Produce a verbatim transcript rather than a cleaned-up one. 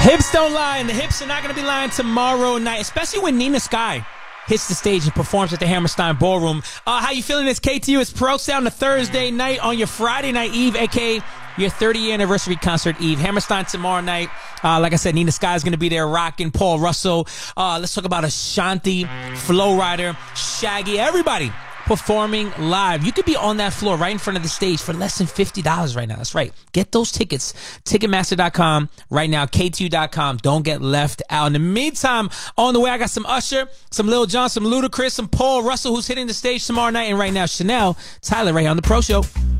Hips don't lie, and the hips are not going to be lying tomorrow night, especially when Nina Sky hits the stage and performs at the Hammerstein Ballroom. Uh, how you feeling? It's K T U. It's Pro Sound, the Thursday night on your Friday night eve, a k a your thirtieth anniversary concert eve. Hammerstein tomorrow night. Uh, like I said, Nina Sky is going to be there rocking. Paul Russell. Uh, let's talk about Ashanti, Flow Rider, Shaggy, everybody performing live. You could be on that floor right in front of the stage for less than fifty dollars right now. That's right. Get those tickets. Ticketmaster dot com right now. K T U dot com. Don't get left out. In the meantime, on the way, I got some Usher, some Lil Jon, some Ludacris, some Paul Russell, who's hitting the stage tomorrow night. And right now, Chanel, Tyler, right here on The Pro Show.